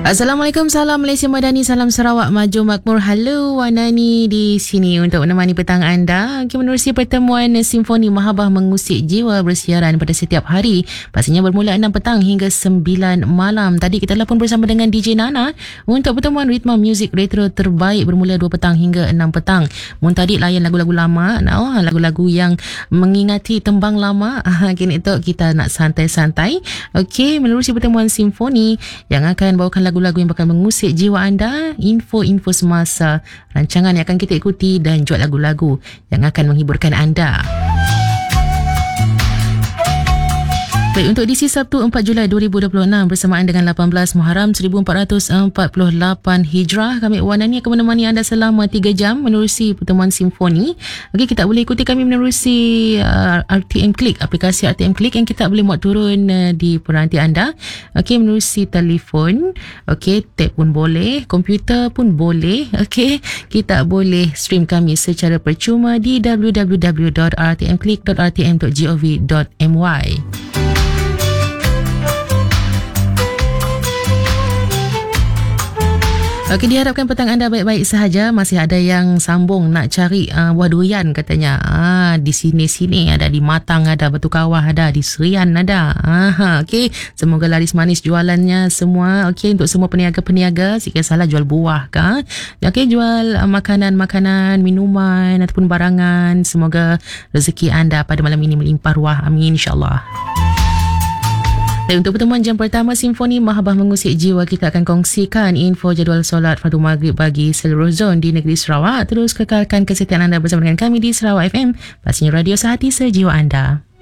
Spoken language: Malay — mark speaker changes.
Speaker 1: Assalamualaikum, salam Malaysia Madani, salam Sarawak Maju Makmur. Halo, Wanani di sini untuk menemani petang anda. Menerusi pertemuan Simfoni Mahabah Mengusik Jiwa bersiaran pada setiap hari. Pastinya bermula 6 petang hingga 9 malam. Tadi kita telah pun bersama dengan DJ Nana untuk pertemuan ritma muzik retro terbaik bermula 2 petang hingga 6 petang. Tadi layan lagu-lagu lama, lagu-lagu yang mengingati tembang lama. Kini itu kita nak santai-santai. Okey, menerusi pertemuan Simfoni yang akan bawakan lagu-lagu yang bakal mengusik jiwa anda, info-info semasa rancangan yang akan kita ikuti dan juga lagu-lagu yang akan menghiburkan anda. Baik, untuk edisi Sabtu 4 Julai 2026 bersamaan dengan 18 Muharram 1448 Hijrah, kami Wanani akan menemani anda selama 3 jam menerusi pertemuan Simfoni. Okey, kita boleh ikuti kami menerusi RTM Click, aplikasi RTM Click yang kita boleh muat turun di peranti anda. Okey, menerusi telefon, okey, tab pun boleh, komputer pun boleh. Okey, kita boleh stream kami secara percuma di www.rtmclick.rtm.gov.my. Okey, diharapkan petang anda baik-baik sahaja. Masih ada yang sambung nak cari buah durian katanya. Di sini-sini ada, di Matang ada, Batu Kawah ada, di Serian ada. Okey, semoga laris manis jualannya semua. Okey, untuk semua peniaga-peniaga, sikit salah jual buah ke? Okey, jual makanan-makanan, minuman ataupun barangan. Semoga rezeki anda pada malam ini melimpah ruah. Amin, insyaAllah. Dan untuk pertemuan jam pertama Simfoni Mahabah Mengusik Jiwa, kita akan kongsikan info jadual solat fardu maghrib bagi seluruh zon di negeri Sarawak. Terus kekalkan kesetiaan anda bersama dengan kami di Sarawak FM, pastinya radio sehati sejiwa anda.